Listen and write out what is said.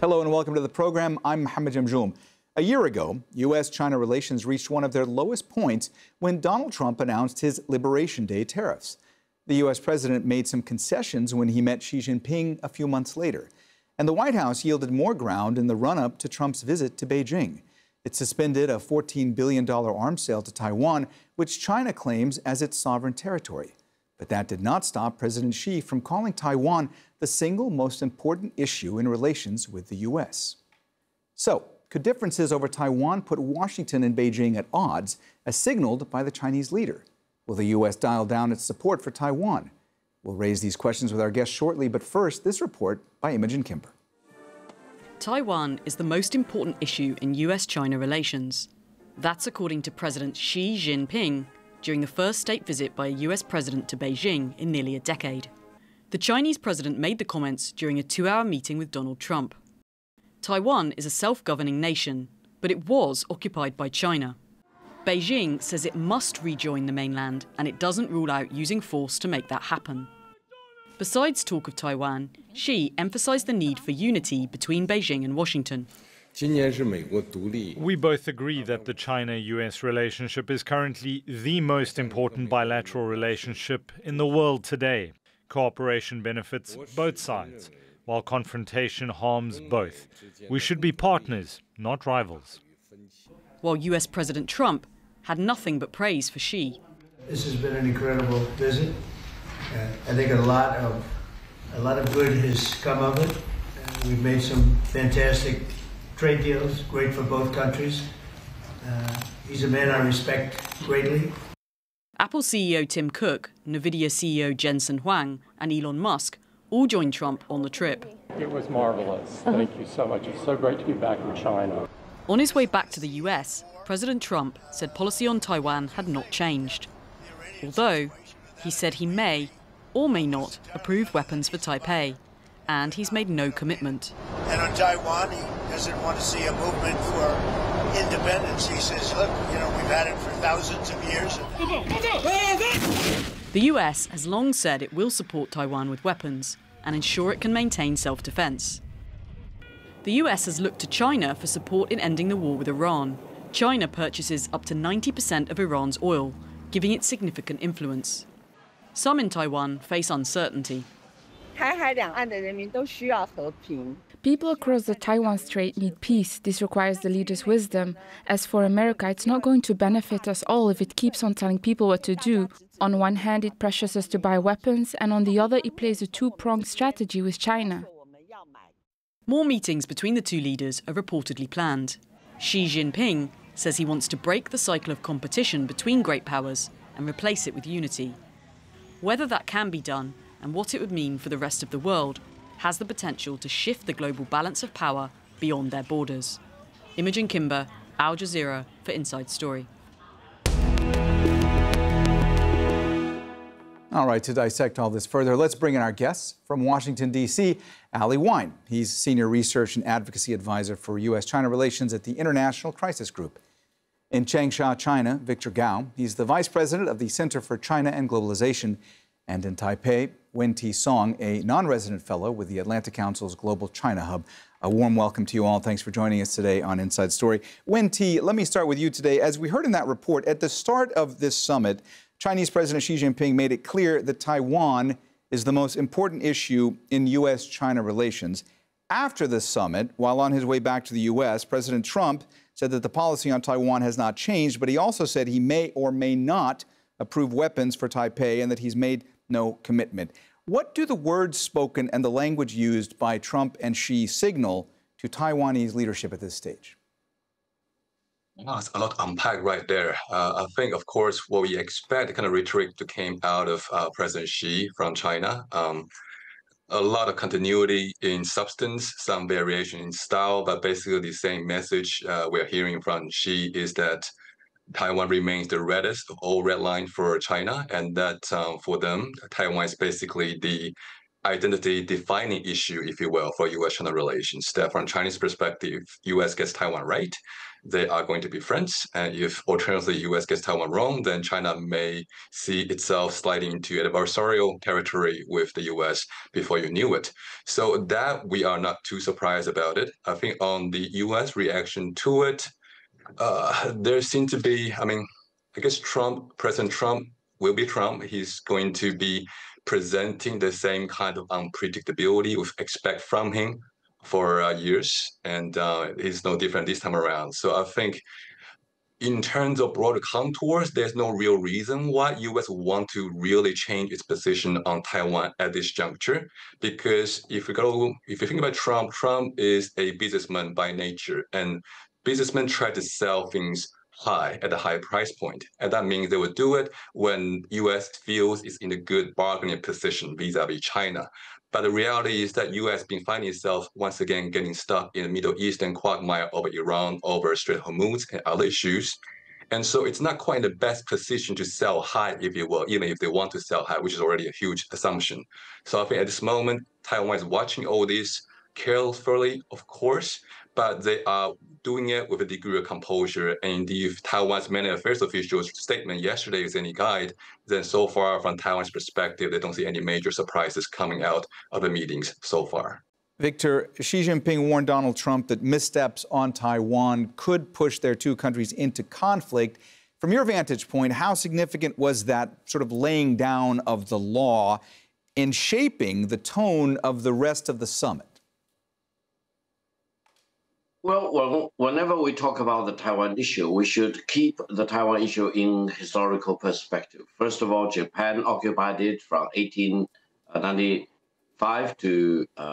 Hello and welcome to the program. I'm Mohammed Jamjoom. A year ago, U.S.-China relations reached one of their lowest points when Donald Trump announced his Liberation Day tariffs. The U.S. president made some concessions when he met Xi Jinping a few months later. And the White House yielded more ground in the run-up to Trump's visit to Beijing. It suspended a $14 billion arms sale to Taiwan, which China claims as its sovereign territory. But that did not stop President Xi from calling Taiwan the single most important issue in relations with the U.S. So, could differences over Taiwan put Washington and Beijing at odds, as signaled by the Chinese leader? Will the U.S. dial down its support for Taiwan? We'll raise these questions with our guests shortly, but first, this report by Imogen Kimber. Taiwan is the most important issue in US-China relations. That's according to President Xi Jinping during the first state visit by a US president to Beijing in nearly a decade. The Chinese president made the comments during a 2-hour meeting with Donald Trump. Taiwan is a self-governing nation, but it was occupied by China. Beijing says it must rejoin the mainland, and it doesn't rule out using force to make that happen. Besides talk of Taiwan, Xi emphasized the need for unity between Beijing and Washington. We both agree that the China-US relationship is currently the most important bilateral relationship in the world today. Cooperation benefits both sides, while confrontation harms both. We should be partners, not rivals. While US President Trump had nothing but praise for Xi. This has been an incredible visit. I think a lot of good has come of it. We've made some fantastic trade deals, great for both countries. He's a man I respect greatly. Apple CEO Tim Cook, Nvidia CEO Jensen Huang, and Elon Musk all joined Trump on the trip. It was marvelous. Thank you so much. It's so great to be back in China. On his way back to the US, President Trump said policy on Taiwan had not changed. Although, he said he may or may not approve weapons for Taipei, and he's made no commitment. And on Taiwan, he doesn't want to see a movement for independence. He says, look, we've had it for thousands of years. The US has long said it will support Taiwan with weapons and ensure it can maintain self-defense. The US has looked to China for support in ending the war with Iran. China purchases up to 90% of Iran's oil, giving it significant influence. Some in Taiwan face uncertainty. People across the Taiwan Strait need peace. This requires the leaders' wisdom. As for America, it's not going to benefit us all if it keeps on telling people what to do. On one hand, it pressures us to buy weapons, and on the other, it plays a two-pronged strategy with China. More meetings between the two leaders are reportedly planned. Xi Jinping says he wants to break the cycle of competition between great powers and replace it with unity. Whether that can be done and what it would mean for the rest of the world has the potential to shift the global balance of power beyond their borders. Imogen Kimber, Al Jazeera for Inside Story. All right, to dissect all this further, let's bring in our guests from Washington, D.C., Ali Wyne. He's Senior Research and Advocacy Advisor for U.S.-China Relations at the International Crisis Group. In Changsha, China, Victor Gao. He's the Vice President of the Center for China and Globalization. And in Taipei, Wen-Ti Song, a non-resident fellow with the Atlantic Council's Global China Hub. A warm welcome to you all. Thanks for joining us today on Inside Story. Wen-Ti, let me start with you today. As we heard in that report, at the start of this summit, Chinese President Xi Jinping made it clear that Taiwan is the most important issue in U.S.-China relations. After the summit, while on his way back to the U.S., President Trump said that the policy on Taiwan has not changed, but he also said he may or may not approve weapons for Taipei and that he's made no commitment. What do the words spoken and the language used by Trump and Xi signal to Taiwanese leadership at this stage? It's a lot to unpack right there. I think, of course, what we expect, the kind of rhetoric that came out of President Xi from China, a lot of continuity in substance, some variation in style, but basically the same message we're hearing from Xi is that Taiwan remains the reddest of all red lines for China, and that for them, Taiwan is basically the identity-defining issue, if you will, for U.S.-China relations. That from Chinese perspective, U.S. gets Taiwan right, they are going to be friends. And if alternatively U.S. gets Taiwan wrong, then China may see itself sliding into adversarial territory with the U.S. before you knew it. So that we are not too surprised about it. I think on the U.S. reaction to it, there seems to be, I guess President Trump will be Trump. He's going to be presenting the same kind of unpredictability we expect from him for years, and he's no different this time around. So I think in terms of broader contours, there's no real reason why U.S. want to really change its position on Taiwan at this juncture. Because if you think about Trump, Trump is a businessman by nature, and businessmen try to sell things high at a high price point, and that means they will do it when U.S. feels it's in a good bargaining position vis-a-vis China. But the reality is that U.S. been finding itself once again getting stuck in the Middle Eastern quagmire over Iran, over Strait of Hormuz, and other issues. And so it's not quite in the best position to sell high, if you will, even if they want to sell high, which is already a huge assumption. So I think at this moment, Taiwan is watching all this carefully, of course, but they are doing it with a degree of composure. And if Taiwan's many affairs officials' statement yesterday is any guide, then so far from Taiwan's perspective, they don't see any major surprises coming out of the meetings so far. Victor, Xi Jinping warned Donald Trump that missteps on Taiwan could push their two countries into conflict. From your vantage point, how significant was that sort of laying down of the law in shaping the tone of the rest of the summit? Well, whenever we talk about the Taiwan issue, we should keep the Taiwan issue in historical perspective. First of all, Japan occupied it from 1895 to